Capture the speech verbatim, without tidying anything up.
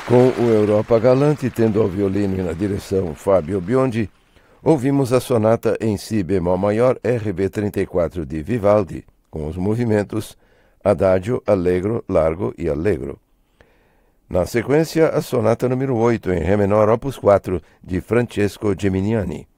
Com o Europa Galante tendo ao violino e na direção Fábio Biondi, ouvimos a sonata em si bemol maior R B trinta e quatro de Vivaldi, com os movimentos Adagio, Allegro, Largo e Allegro. Na sequência, a sonata número oito em Ré menor, opus quatro, de Francesco Geminiani.